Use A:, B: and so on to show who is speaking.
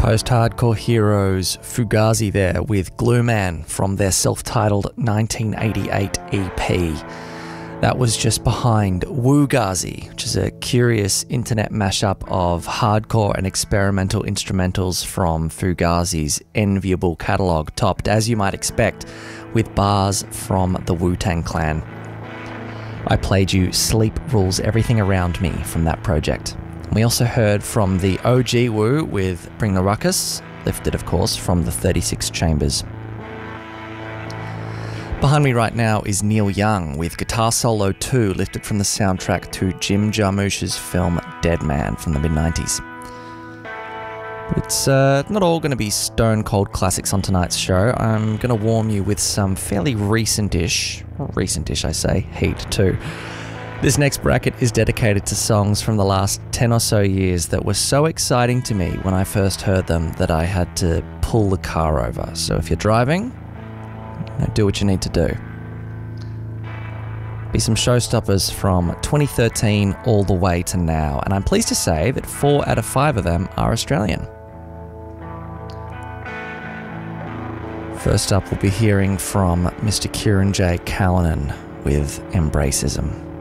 A: Post-hardcore heroes Fugazi there with Glue Man from their self-titled 1988 EP. That was just behind Woogazi, which is a curious internet mashup of hardcore and experimental instrumentals from Fugazi's enviable catalogue, topped, as you might expect, with bars from the Wu-Tang Clan. I played you Sleep Rules Everything Around Me from that project. We also heard from the OG Wu with Bring the Ruckus, lifted of course from the 36 Chambers. Behind me right now is Neil Young with Guitar Solo 2, lifted from the soundtrack to Jim Jarmusch's film Dead Man from the mid-90s. It's not all going to be stone cold classics on tonight's show. I'm going to warm you with some fairly recent-ish I say, heat too. This next bracket is dedicated to songs from the last 10 or so years that were so exciting to me when I first heard them that I had to pull the car over. So if you're driving, do what you need to do. Be some showstoppers from 2013 all the way to now, and I'm pleased to say that 4 out of 5 of them are Australian. First up, we'll be hearing from Mr. Kieran J. Callanan with Embracism.